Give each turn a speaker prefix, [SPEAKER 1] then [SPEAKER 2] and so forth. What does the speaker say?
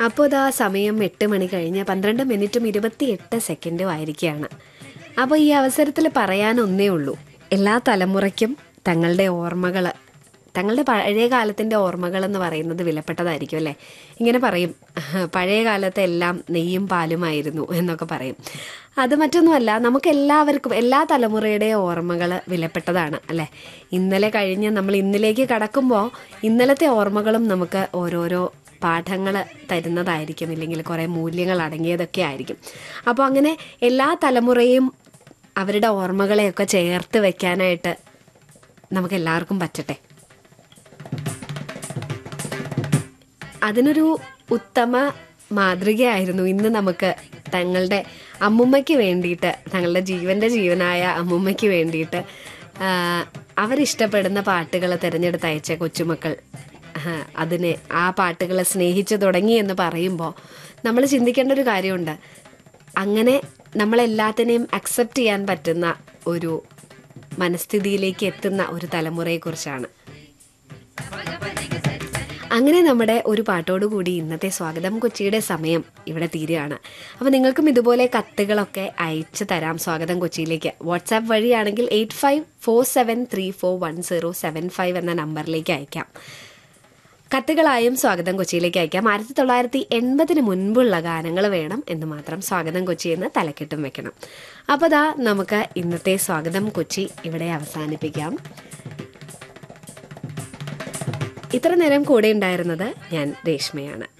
[SPEAKER 1] അപ്പോൾ ഇതാ സമയം 8 മണി കഴിഞ്ഞ് 12 മിനിറ്റും 28 സെക്കൻഡും ആയിരിക്കുകയാണ്. അപ്പോൾ ഈ അവസരത്തിൽ പറയാനൊന്നേ ഉള്ളൂ, എല്ലാ തലമുറയ്ക്കും തങ്ങളുടെ ഓർമ്മകൾ, തങ്ങളുടെ പഴയ കാലത്തിൻ്റെ ഓർമ്മകൾ എന്ന് പറയുന്നത് വിലപ്പെട്ടതായിരിക്കും അല്ലേ. ഇങ്ങനെ പറയും, പഴയ കാലത്ത് എല്ലാം നെയ്യും പാലുമായിരുന്നു എന്നൊക്കെ പറയും. അത് മറ്റൊന്നുമല്ല, നമുക്ക് എല്ലാവർക്കും എല്ലാ തലമുറയുടെയും ഓർമ്മകൾ വിലപ്പെട്ടതാണ് അല്ലേ. ഇന്നലെ കഴിഞ്ഞ് നമ്മൾ ഇന്നിലേക്ക് കടക്കുമ്പോൾ ഇന്നലത്തെ ഓർമ്മകളും നമുക്ക് ഓരോരോ പാഠങ്ങൾ തരുന്നതായിരിക്കും, ഇല്ലെങ്കിൽ കുറേ മൂല്യങ്ങൾ അടങ്ങിയതൊക്കെ ആയിരിക്കും. അപ്പോൾ അങ്ങനെ എല്ലാ തലമുറയും അവരുടെ ഓർമ്മകളെയൊക്കെ ചേർത്ത് വെക്കാനായിട്ട് നമുക്ക് എല്ലാവർക്കും പറ്റട്ടെ. അതിനൊരു ഉത്തമ മാതൃകയായിരുന്നു ഇന്ന് നമുക്ക് തങ്ങളുടെ അമ്മുമ്മയ്ക്ക് വേണ്ടിയിട്ട്, തങ്ങളുടെ ജീവൻ്റെ ജീവനായ അമ്മുമ്മയ്ക്ക് വേണ്ടിയിട്ട് അവരിഷ്ടപ്പെടുന്ന പാട്ടുകൾ തിരഞ്ഞെടുത്ത് അയച്ച കൊച്ചുമക്കൾ അതിനെ ആ പാട്ടുകളെ സ്നേഹിച്ചു തുടങ്ങി എന്ന് പറയുമ്പോൾ നമ്മൾ ചിന്തിക്കേണ്ട ഒരു കാര്യമുണ്ട്. അങ്ങനെ നമ്മളെല്ലാത്തിനെയും അക്സെപ്റ്റ് ചെയ്യാൻ പറ്റുന്ന ഒരു മനസ്ഥിതിയിലേക്ക് എത്തുന്ന ഒരു തലമുറയെക്കുറിച്ചാണ്. അങ്ങനെ നമ്മുടെ ഒരു പാട്ടോടുകൂടി ഇന്നത്തെ സ്വാഗതം കൊച്ചിയുടെ സമയം ഇവിടെ തീരുകയാണ്. അപ്പോൾ നിങ്ങൾക്കും ഇതുപോലെ കത്തുകളൊക്കെ അയച്ചു തരാം സ്വാഗതം കൊച്ചിയിലേക്ക്. വാട്സാപ്പ് വഴിയാണെങ്കിൽ 8547341075 എന്ന നമ്പറിലേക്ക് അയക്കാം. കത്തുകളായും സ്വാഗതം കൊച്ചിയിലേക്ക് അയക്കാം. 1980 മുൻപുള്ള ഗാനങ്ങൾ വേണം എന്ന് മാത്രം സ്വാഗതം കൊച്ചി എന്ന് തലക്കെട്ടും വെക്കണം. അപ്പോൾ ദാ നമുക്ക് ഇന്നത്തെ സ്വാഗതം കൊച്ചി ഇവിടെ അവസാനിപ്പിക്കാം. ഇത്ര നേരം കൂടെ ഉണ്ടായിരുന്നത് ഞാൻ രേഷ്മയാണ്.